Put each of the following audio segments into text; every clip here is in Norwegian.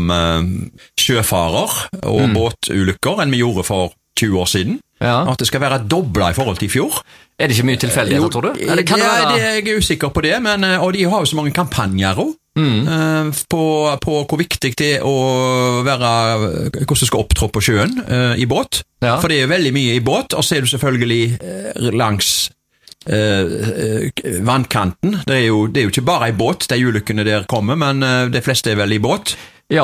om sjøfarer og båtulykker enn vi gjorde for 20 år siden. Ja. At det skal være doblet i forhold til i fjor. Er det ikke mye tilfeldigheter, tror du? Eller kan det være... Jeg er usikker på det, men, og de har jo så mange kampanjer også, på hvor viktig det er å være, hvordan du skal opptrå på sjøen i båt. Ja. For det er veldig mye i båt, og så er du selvfølgelig langs vannkanten. Det er jo ikke bare i båt, de ulykkene der kommer, men de fleste er vel i båt. Ja,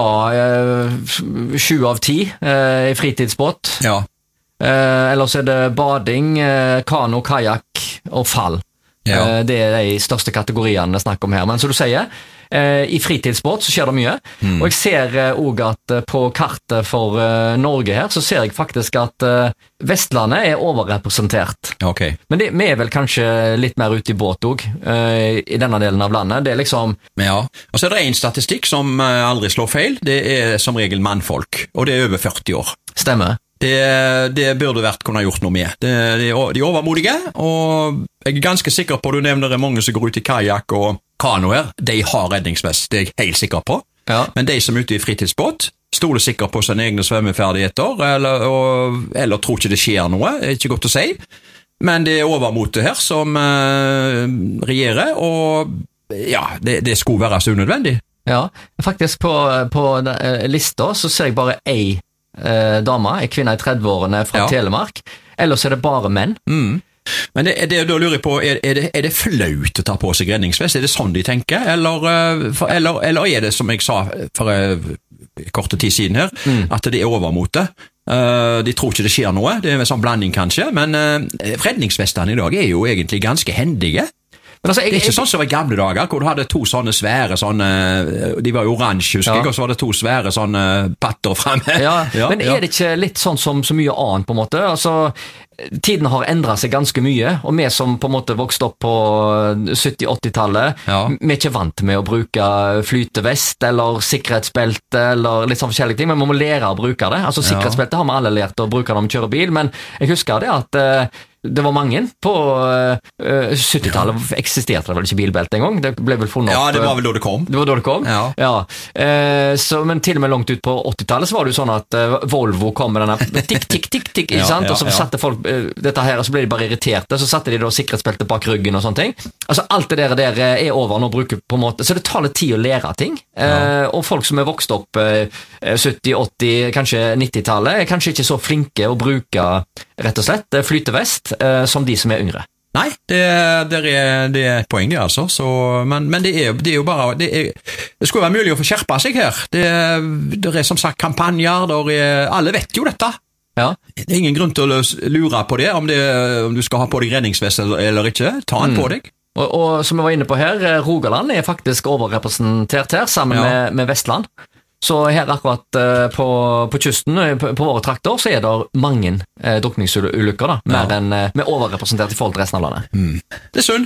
7 av 10 i fritidsbåt. Ja. Ellers er det bading, kano, kajak og fall. Ja. Det er de største kategoriene jeg snakker om her. Men som du sier, i fritidsbåt så skjer det mye. Og jeg ser også at på kartet for Norge her, så ser jeg faktisk at Vestlandet er overrepresentert. Okay. Men vi er vel kanskje litt mer ute i båt også, i denne delen av landet. Det er liksom... Ja, og så er det en statistikk som aldri slår feil. Det er som regel mannfolk, og det er over 40 år. Stemmer. Det burde vært kunne gjort noe med. De er overmodige, og jeg er ganske sikker på, du nevner det mange som går ut i kajak og kano her, de har redningsvest, det er jeg helt sikker på. Ja. Men de som er ute i fritidsbåt, stoler sikkert på sine egne svømmeferdigheter, eller tror ikke det skjer noe, det er ikke godt å si. Men det er overmotet her som regjerer, og ja, det skulle være så unødvendig. Ja, faktisk på lista så ser jeg bare ei dame, en kvinne i 30-årene fra Telemark, ellers er det bare menn. Men det da lurer jeg på, er det flaut å ta på seg redningsvest? Er det sånn de tenker? Eller er det, som jeg sa for kort tid siden her, at det er overmote? De tror ikke det skjer noe, det er en sånn blanding kanskje, men redningsvestene i dag er jo egentlig ganske hendige. Men altså, det er ikke sånn som i gamle dager, hvor du hadde 2 sånne svære, de var jo oransje, husker jeg, og så var det 2 svære sånne patter fremme. Men er det ikke litt sånn som så mye annet på en måte? Altså, tiden har endret seg ganske mye, og vi som på en måte vokste opp på 70-80-tallet, vi er ikke vant med å bruke flytevest, eller sikkerhetsbelte, eller litt sånn forskjellige ting, men vi må lære å bruke det. Altså, sikkerhetsbelte har vi alle lært å bruke når vi kjører bil, men jeg husker det at det var mange på 70-tallet, eksisterte det vel ikke bilbelte en gang, det ble vel funnet opp. Ja, det var vel da det kom. Det var da det kom? Så, men til og med langt ut på 80-tallet så var det jo sånn at Volvo kom med denne tikk, tikk, tikk, tikk, ikke sant? Og så satte folk dette her, og så ble de bare irriterte, så satte de da sikkerhetsbelte bak ryggen og sånne ting. Altså alt det der er over nå å bruke på en måte, så det tar litt tid å lære ting. Og folk som er vokst opp 70, 80, kanskje 90-tallet, er kanskje ikke så flinke å bruke rett og slett flytevest som de som er yngre. Nei, det er poenget altså, men det er jo bare, det skulle være mulig å få skjerpe seg her. Det er som sagt kampanjer, alle vet jo dette. Ja. Det er ingen grunn til å lure på det, om du skal ha på deg redningsvest eller ikke, ta den på deg. Og som jeg var inne på her, Rogaland er faktisk overrepresentert her, sammen med Vestland. Så her akkurat på kysten, på våre trakter, så er det mange drukningsulykker da, mer enn med overrepresentert i forhold til resten av landet. Det er synd.